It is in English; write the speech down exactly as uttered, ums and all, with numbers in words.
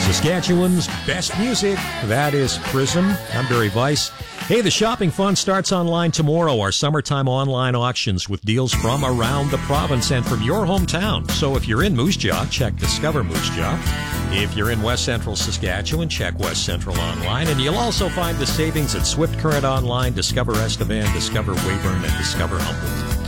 Saskatchewan's best music, that is Prism. I'm Barry Weiss. Hey, the shopping fun starts online tomorrow. Our summertime online auctions with deals from around the province and from your hometown. So if you're in Moose Jaw, check Discover Moose Jaw. If you're in West Central Saskatchewan, check West Central online. And you'll also find the savings at Swift Current online, Discover Estevan, Discover Weyburn, and Discover Humboldt.